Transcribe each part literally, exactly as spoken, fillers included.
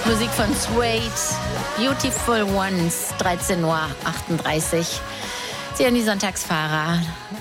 Musik von Suede, Beautiful Ones, dreizehn Uhr achtunddreißig. Sie hören die Sonntagsfahrer.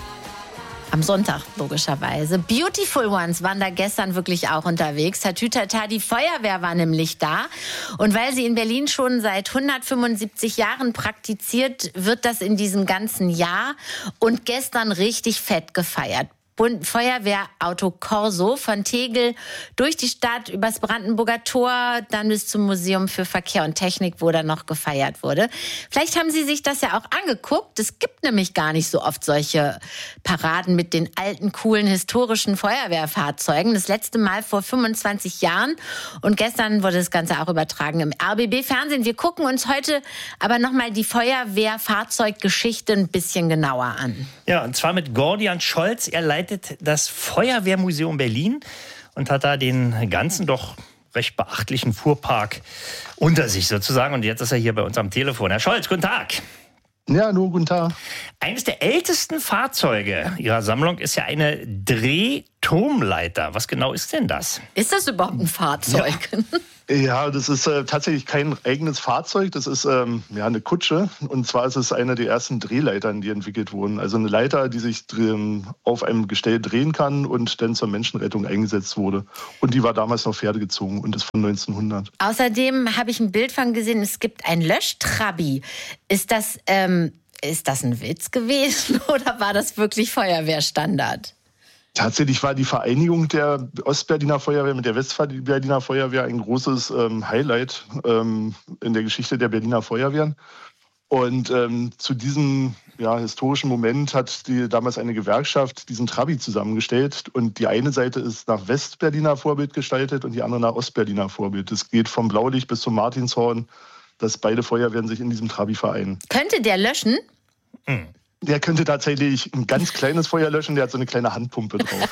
Am Sonntag, logischerweise. Beautiful Ones waren da gestern wirklich auch unterwegs. Tatütata, die Feuerwehr war nämlich da. Und weil sie in Berlin schon seit hundertfünfundsiebzig Jahren praktiziert, wird das in diesem ganzen Jahr und gestern richtig fett gefeiert. Feuerwehrauto Corso von Tegel durch die Stadt, übers Brandenburger Tor, dann bis zum Museum für Verkehr und Technik, wo dann noch gefeiert wurde. Vielleicht haben Sie sich das ja auch angeguckt. Es gibt nämlich gar nicht so oft solche Paraden mit den alten, coolen, historischen Feuerwehrfahrzeugen. Das letzte Mal vor fünfundzwanzig Jahren. Und gestern wurde das Ganze auch übertragen im R B B-Fernsehen. Wir gucken uns heute aber nochmal die Feuerwehrfahrzeuggeschichte ein bisschen genauer an. Ja, und zwar mit Gordian Scholz. Er leitet das Feuerwehrmuseum Berlin und hat da den ganzen doch recht beachtlichen Fuhrpark unter sich sozusagen. Und jetzt ist er hier bei uns am Telefon. Herr Scholz, guten Tag. Ja, nur guten Tag. Eines der ältesten Fahrzeuge Ihrer Sammlung ist ja eine Drehturmleiter. Was genau ist denn das? Ist das überhaupt ein Fahrzeug? Ja. Ja, das ist äh, tatsächlich kein eigenes Fahrzeug. Das ist ähm, ja eine Kutsche. Und zwar ist es eine der ersten Drehleitern, die entwickelt wurden. Also eine Leiter, die sich ähm, auf einem Gestell drehen kann und dann zur Menschenrettung eingesetzt wurde. Und die war damals noch pferdegezogen und ist von neunzehnhundert. Außerdem habe ich ein Bild von gesehen, es gibt ein Löschtrabi. Ist das, ähm, ist das ein Witz gewesen oder war das wirklich Feuerwehrstandard? Tatsächlich war die Vereinigung der Ostberliner Feuerwehr mit der Westberliner Feuerwehr ein großes ähm, Highlight ähm, in der Geschichte der Berliner Feuerwehren. Und ähm, zu diesem ja, historischen Moment hat die, damals eine Gewerkschaft diesen Trabi zusammengestellt. Und die eine Seite ist nach Westberliner Vorbild gestaltet und die andere nach Ostberliner Vorbild. Es geht vom Blaulicht bis zum Martinshorn, dass beide Feuerwehren sich in diesem Trabi vereinen. Könnte der löschen? Hm. Der könnte tatsächlich ein ganz kleines Feuer löschen, der hat so eine kleine Handpumpe drauf.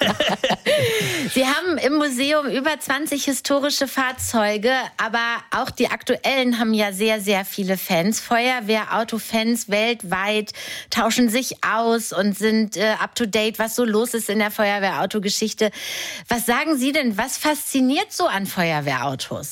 Sie haben im Museum über zwanzig historische Fahrzeuge, aber auch die aktuellen haben ja sehr, sehr viele Fans. Feuerwehrautofans weltweit tauschen sich aus und sind äh, up to date, was so los ist in der Feuerwehrautogeschichte. Was sagen Sie denn, was fasziniert so an Feuerwehrautos?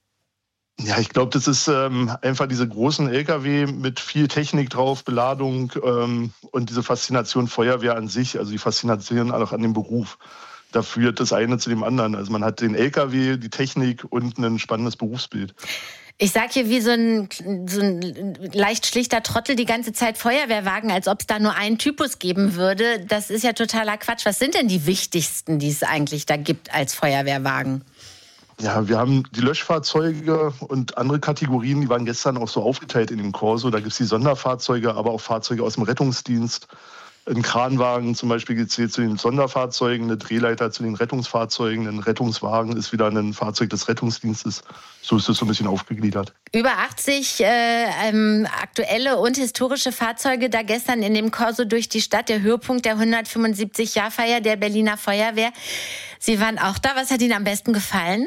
Ja, ich glaube, das ist ähm, einfach diese großen L K W mit viel Technik drauf, Beladung ähm, und diese Faszination Feuerwehr an sich, also die Faszination auch an dem Beruf. Da führt das eine zu dem anderen. Also man hat den L K W, die Technik und ein spannendes Berufsbild. Ich sag hier wie so ein, so ein leicht schlichter Trottel die ganze Zeit Feuerwehrwagen, als ob es da nur einen Typus geben würde. Das ist ja totaler Quatsch. Was sind denn die wichtigsten, die es eigentlich da gibt als Feuerwehrwagen? Ja, wir haben die Löschfahrzeuge und andere Kategorien, die waren gestern auch so aufgeteilt in dem Corso. Da gibt es die Sonderfahrzeuge, aber auch Fahrzeuge aus dem Rettungsdienst. Ein Kranwagen zum Beispiel gezählt zu den Sonderfahrzeugen, eine Drehleiter zu den Rettungsfahrzeugen, ein Rettungswagen ist wieder ein Fahrzeug des Rettungsdienstes. So ist es so ein bisschen aufgegliedert. Über achtzig äh, ähm, aktuelle und historische Fahrzeuge da gestern in dem Corso durch die Stadt. Der Höhepunkt der hundertfünfundsiebzig-Jahrfeier der Berliner Feuerwehr. Sie waren auch da. Was hat Ihnen am besten gefallen?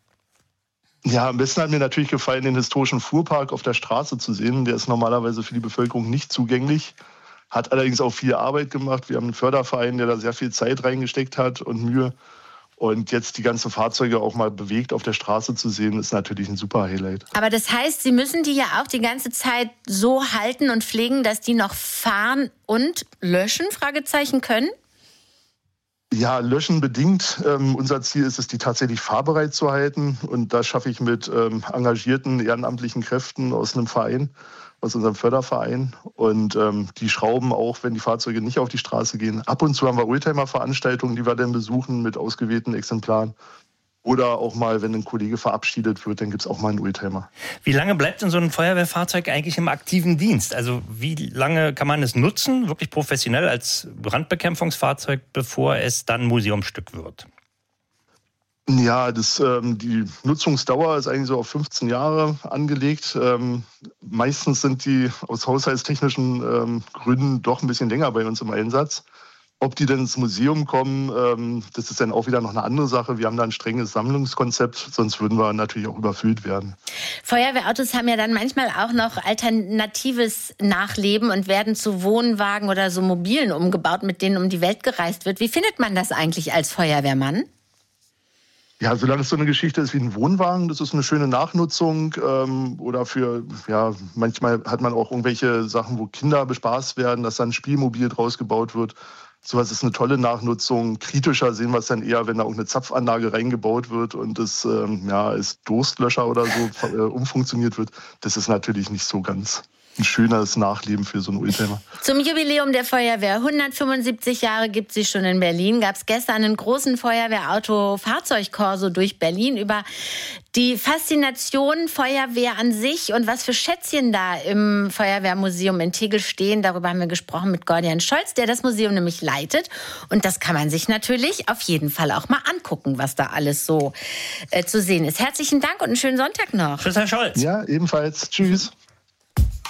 Ja, am besten hat mir natürlich gefallen, den historischen Fuhrpark auf der Straße zu sehen. Der ist normalerweise für die Bevölkerung nicht zugänglich, hat allerdings auch viel Arbeit gemacht. Wir haben einen Förderverein, der da sehr viel Zeit reingesteckt hat und Mühe. Und jetzt die ganzen Fahrzeuge auch mal bewegt auf der Straße zu sehen, ist natürlich ein super Highlight. Aber das heißt, Sie müssen die ja auch die ganze Zeit so halten und pflegen, dass die noch fahren und löschen, Fragezeichen, können? Ja, löschen bedingt. Ähm, unser Ziel ist es, die tatsächlich fahrbereit zu halten. Und das schaffe ich mit ähm, engagierten ehrenamtlichen Kräften aus einem Verein, aus unserem Förderverein. Und ähm, die schrauben auch, wenn die Fahrzeuge nicht auf die Straße gehen. Ab und zu haben wir Oldtimer-Veranstaltungen, die wir dann besuchen mit ausgewählten Exemplaren. Oder auch mal, wenn ein Kollege verabschiedet wird, dann gibt es auch mal einen Oldtimer. Wie lange bleibt denn so ein Feuerwehrfahrzeug eigentlich im aktiven Dienst? Also wie lange kann man es nutzen, wirklich professionell als Brandbekämpfungsfahrzeug, bevor es dann Museumsstück wird? Ja, das, ähm, die Nutzungsdauer ist eigentlich so auf fünfzehn Jahre angelegt. Ähm, meistens sind die aus haushaltstechnischen ähm, Gründen doch ein bisschen länger bei uns im Einsatz. Ob die denn ins Museum kommen, ähm, das ist dann auch wieder noch eine andere Sache. Wir haben da ein strenges Sammlungskonzept, sonst würden wir natürlich auch überfüllt werden. Feuerwehrautos haben ja dann manchmal auch noch alternatives Nachleben und werden zu Wohnwagen oder so Mobilen umgebaut, mit denen um die Welt gereist wird. Wie findet man das eigentlich als Feuerwehrmann? Ja, solange es so eine Geschichte ist wie ein Wohnwagen, das ist eine schöne Nachnutzung. Ähm, oder für, ja, manchmal hat man auch irgendwelche Sachen, wo Kinder bespaßt werden, dass dann ein Spielmobil draus gebaut wird. Sowas ist eine tolle Nachnutzung. Kritischer sehen wir es dann eher, wenn da auch eine Zapfanlage reingebaut wird und das ähm, ja, als Durstlöscher oder so äh, umfunktioniert wird. Das ist natürlich nicht so ganz ein schönes Nachleben für so einen Oldtimer. Zum Jubiläum der Feuerwehr. hundertfünfundsiebzig Jahre gibt sie schon in Berlin. Gab es gestern einen großen Feuerwehrauto-Fahrzeugkorso durch Berlin über die Faszination Feuerwehr an sich und was für Schätzchen da im Feuerwehrmuseum in Tegel stehen. Darüber haben wir gesprochen mit Gordian Scholz, der das Museum nämlich leitet. Und das kann man sich natürlich auf jeden Fall auch mal angucken, was da alles so äh, zu sehen ist. Herzlichen Dank und einen schönen Sonntag noch. Tschüss, Herr Scholz. Ja, ebenfalls. Tschüss.